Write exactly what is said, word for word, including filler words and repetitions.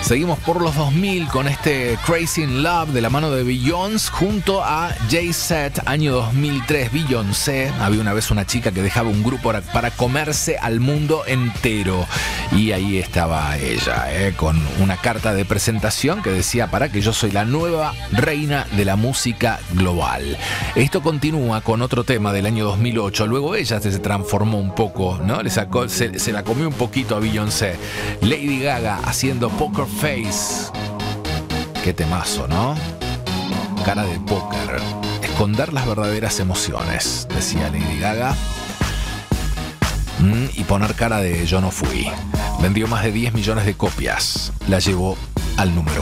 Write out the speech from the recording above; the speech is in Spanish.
Seguimos por los dos mil con este Crazy in Love de la mano de Beyoncé junto a Jay-Z, año dos mil tres. Beyoncé, había una vez una chica que dejaba un grupo para, para comerse al mundo entero. Y ahí estaba ella, eh, con una carta de presentación que decía: para que yo soy la nueva reina de la música global. Esto continúa con otro tema del año dos mil ocho. Luego ella se transformó un poco, ¿no? Le sacó, se, se la comió un poquito a Beyoncé. Lady Gaga haciendo Poker Face. Qué temazo, ¿no? Cara de póker. Esconder las verdaderas emociones, decía Lady Gaga. Mm, y poner cara de yo no fui. Vendió más de diez millones de copias. La llevó al número